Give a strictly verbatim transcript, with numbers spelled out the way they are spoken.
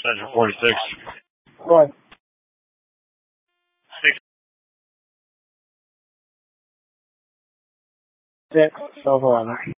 Central forty-six. Go ahead. Six. Six, twelve eleven.